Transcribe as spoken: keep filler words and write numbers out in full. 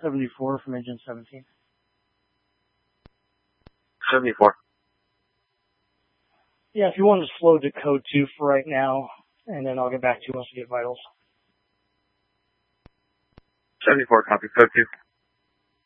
seventy-four from engine seventeen. seventy-four. Yeah, if you want to slow to code two for right now, and then I'll get back to you once we get vitals. seventy-four, copy, code two.